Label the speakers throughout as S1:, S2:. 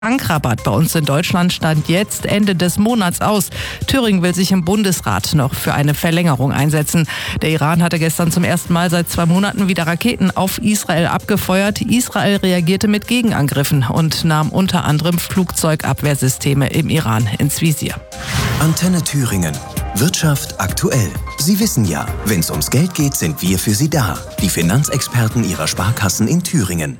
S1: Tankrabatt bei uns in Deutschland stand jetzt Ende des Monats aus. Thüringen will sich im Bundesrat noch für eine Verlängerung einsetzen. Der Iran hatte gestern zum ersten Mal seit 2 Monaten wieder Raketen auf Israel abgefeuert. Israel reagierte mit Gegenangriffen und nahm unter anderem Flugzeugabwehrsysteme im Iran ins Visier.
S2: Antenne Thüringen. Wirtschaft aktuell. Sie wissen ja, wenn es ums Geld geht, sind wir für Sie da. Die Finanzexperten Ihrer Sparkassen in Thüringen.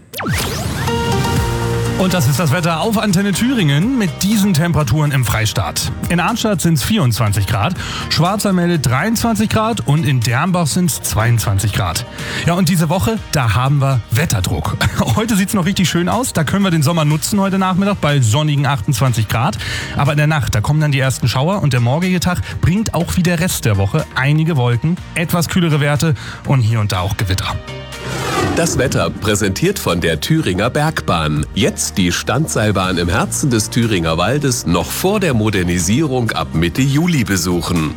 S3: Und das ist das Wetter auf Antenne Thüringen mit diesen Temperaturen im Freistaat. In Arnstadt sind es 24 Grad, Schwarzwald meldet 23 Grad und in Dernbach sind es 22 Grad. Ja, und diese Woche, da haben wir Wetterdruck. Heute sieht es noch richtig schön aus, da können wir den Sommer nutzen heute Nachmittag bei sonnigen 28 Grad. Aber in der Nacht, da kommen dann die ersten Schauer und der morgige Tag bringt auch wie der Rest der Woche einige Wolken, etwas kühlere Werte und hier und da auch Gewitter.
S4: Das Wetter präsentiert von der Thüringer Bergbahn. Jetzt die Standseilbahn im Herzen des Thüringer Waldes noch vor der Modernisierung ab Mitte Juli besuchen.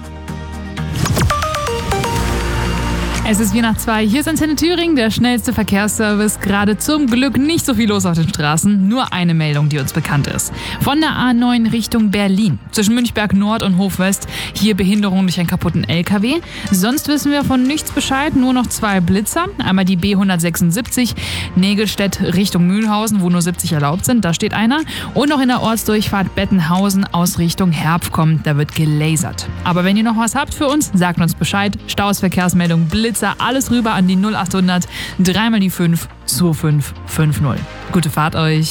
S5: Es ist 2:04. Hier ist Antenne Thüringen, der schnellste Verkehrsservice. Gerade zum Glück nicht so viel los auf den Straßen. Nur eine Meldung, die uns bekannt ist. Von der A9 Richtung Berlin. Zwischen Münchberg Nord und Hofwest. Hier Behinderung durch einen kaputten LKW. Sonst wissen wir von nichts Bescheid. Nur noch 2 Blitzer. Einmal die B176 Nägelstedt Richtung Mühlhausen, wo nur 70 erlaubt sind. Da steht einer. Und noch in der Ortsdurchfahrt Bettenhausen aus Richtung Herpf kommt. Da wird gelasert. Aber wenn ihr noch was habt für uns, sagt uns Bescheid. Staus, Verkehrsmeldung, Blitzer. Alles rüber an die 0800 3 die 5 2550. Gute Fahrt euch.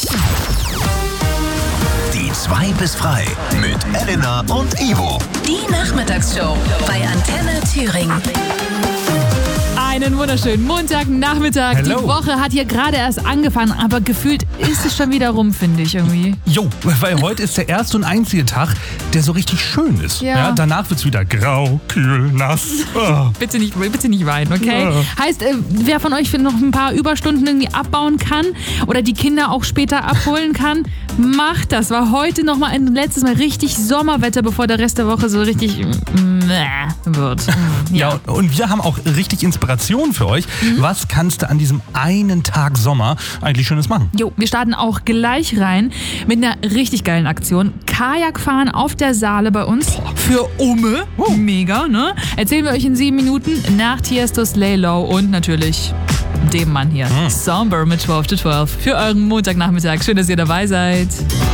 S2: Die 2 bis frei mit Elena und Ivo.
S6: Die Nachmittagsshow bei Antenne Thüringen.
S5: Einen wunderschönen Montagnachmittag.
S3: Hello.
S5: Die Woche hat hier gerade erst angefangen, aber gefühlt ist es schon wieder rum, finde ich irgendwie.
S3: Jo, weil heute ist der erste und einzige Tag, der so richtig schön ist.
S5: Ja.
S3: Danach wird es wieder grau, kühl, nass. Oh.
S5: Bitte nicht weinen, okay?
S3: Ja.
S5: Heißt, wer von euch noch ein paar Überstunden irgendwie abbauen kann oder die Kinder auch später abholen kann, macht das. War heute noch mal ein letztes Mal richtig Sommerwetter, bevor der Rest der Woche so richtig wird.
S3: Ja, und wir haben auch richtig Inspiration für euch. Was kannst du an diesem einen Tag Sommer eigentlich Schönes machen?
S5: Jo, wir starten auch gleich rein mit einer richtig geilen Aktion. Kajakfahren auf der Saale bei uns für Umme. Mega, ne? Erzählen wir euch in 7 Minuten nach Tiestos Lay Low und natürlich dem Mann hier. Somber mit 12 to 12 für euren Montagnachmittag. Schön, dass ihr dabei seid.